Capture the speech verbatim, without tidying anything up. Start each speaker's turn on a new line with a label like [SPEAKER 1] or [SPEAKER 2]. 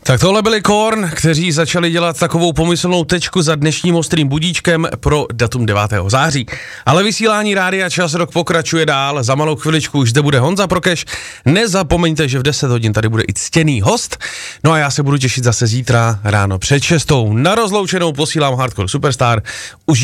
[SPEAKER 1] Tak tohle byli Korn, kteří začali dělat takovou pomyslnou tečku za dnešním ostrým budíčkem pro datum devátého září. Ale vysílání Rádia Čas Rock pokračuje dál, za malou chviličku už zde bude Honza Prokeš. Nezapomeňte, že v deset hodin tady bude i ctěný host. No a já se budu těšit zase zítra ráno před šestou. Na rozloučenou posílám Hardcore Superstar. Užij